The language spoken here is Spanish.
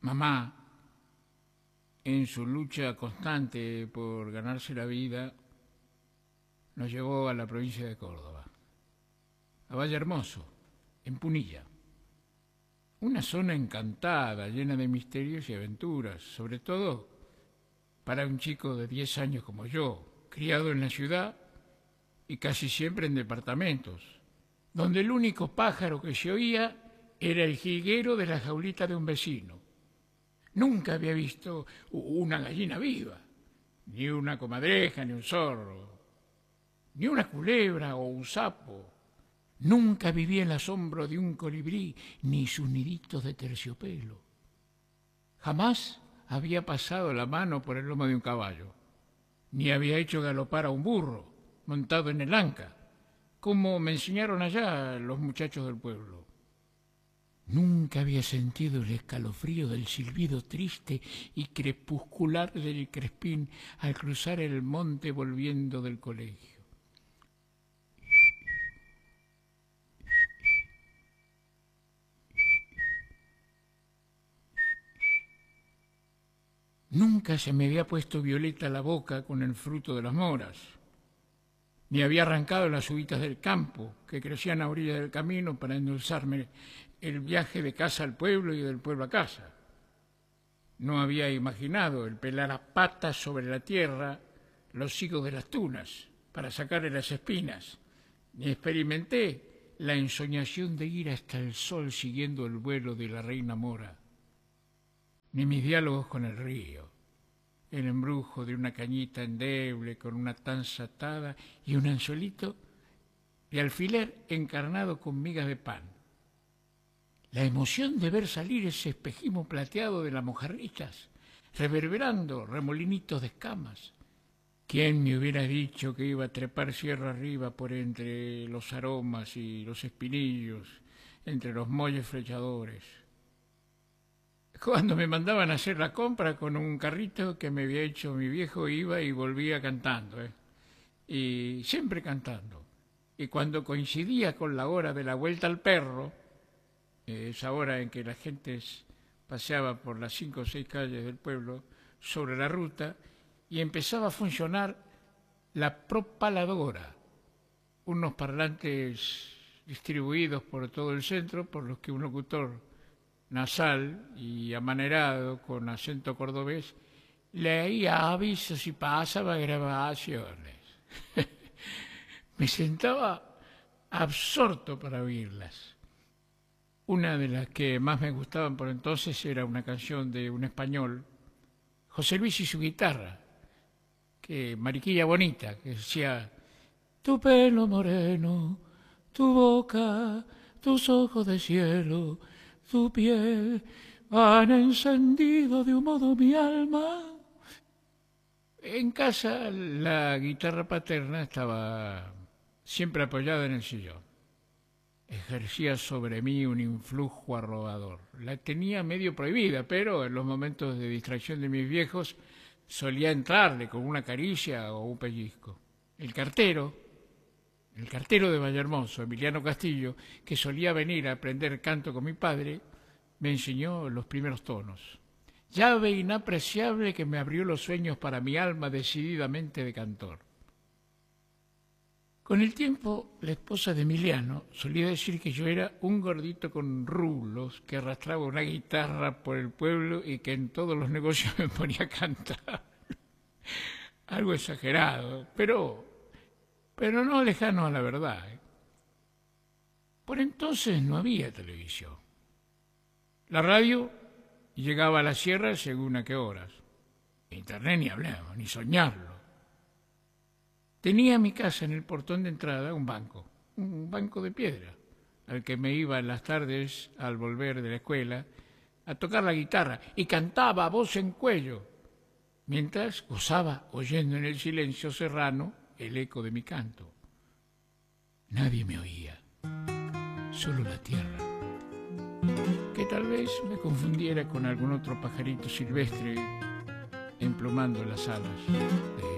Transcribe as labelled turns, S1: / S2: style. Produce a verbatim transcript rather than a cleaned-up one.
S1: Mamá, en su lucha constante por ganarse la vida, nos llevó a la provincia de Córdoba, a Valle Hermoso, en Punilla. Una zona encantada, llena de misterios y aventuras, sobre todo para un chico de diez años como yo, criado en la ciudad y casi siempre en departamentos, donde el único pájaro que se oía era el jilguero de la jaulita de un vecino. Nunca había visto una gallina viva, ni una comadreja, ni un zorro, ni una culebra o un sapo. Nunca viví el asombro de un colibrí, ni sus niditos de terciopelo. Jamás había pasado la mano por el lomo de un caballo, ni había hecho galopar a un burro montado en el anca, como me enseñaron allá los muchachos del pueblo. Nunca había sentido el escalofrío del silbido triste y crepuscular del crespín al cruzar el monte volviendo del colegio. Nunca se me había puesto violeta la boca con el fruto de las moras, ni había arrancado las uvitas del campo que crecían a orilla del camino para endulzarme el viaje de casa al pueblo y del pueblo a casa. No había imaginado el pelar a patas sobre la tierra los higos de las tunas para sacarle las espinas, ni experimenté la ensoñación de ir hasta el sol siguiendo el vuelo de la reina mora, ni mis diálogos con el río, el embrujo de una cañita endeble con una tanza atada y un anzuelito de alfiler encarnado con migas de pan. La emoción de ver salir ese espejismo plateado de las mojarritas, reverberando remolinitos de escamas. ¿Quién me hubiera dicho que iba a trepar sierra arriba por entre los aromas y los espinillos, entre los molles flechadores? Cuando me mandaban a hacer la compra con un carrito que me había hecho mi viejo, iba y volvía cantando, ¿eh? Y siempre cantando. Y cuando coincidía con la hora de la vuelta al perro, esa hora en que la gente paseaba por las cinco o seis calles del pueblo sobre la ruta, y empezaba a funcionar la propaladora, unos parlantes distribuidos por todo el centro, por los que un locutor nasal y amanerado con acento cordobés leía avisos y pasaba grabaciones. Me sentaba absorto para oírlas. Una de las que más me gustaban por entonces era una canción de un español, José Luis y su guitarra, que Mariquilla Bonita, que decía: tu pelo moreno, tu boca, tus ojos de cielo, tu piel han encendido de un modo mi alma. En casa la guitarra paterna estaba siempre apoyada en el sillón. Ejercía sobre mí un influjo arrobador. La tenía medio prohibida, pero en los momentos de distracción de mis viejos solía entrarle con una caricia o un pellizco. El cartero, el cartero de Vallehermoso, Emiliano Castillo, que solía venir a aprender canto con mi padre, me enseñó los primeros tonos. Llave inapreciable que me abrió los sueños para mi alma decididamente de cantor. Con el tiempo, la esposa de Emiliano solía decir que yo era un gordito con rulos que arrastraba una guitarra por el pueblo y que en todos los negocios me ponía a cantar. Algo exagerado, pero, pero no lejano a la verdad. Por entonces no había televisión. La radio llegaba a la sierra según a qué horas. Internet ni hablamos, ni soñarlo. Tenía en mi casa, en el portón de entrada, un banco, un banco de piedra, al que me iba en las tardes, al volver de la escuela, a tocar la guitarra, y cantaba a voz en cuello, mientras gozaba oyendo en el silencio serrano el eco de mi canto. Nadie me oía, solo la tierra, que tal vez me confundiera con algún otro pajarito silvestre emplumando las alas de